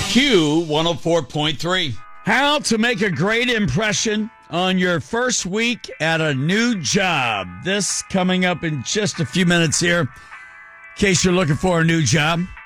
Q104.3. How to make a great impression on your first week at a new job. This coming up in just a few minutes here. In case you're looking for a new job,